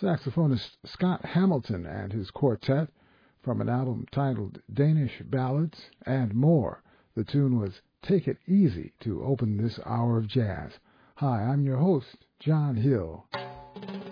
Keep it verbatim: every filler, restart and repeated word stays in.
saxophonist Scott Hamilton and his quartet from an album titled Danish Ballads and More. The tune was Take It Easy to open this hour of jazz. Hi, I'm your host, John Hill.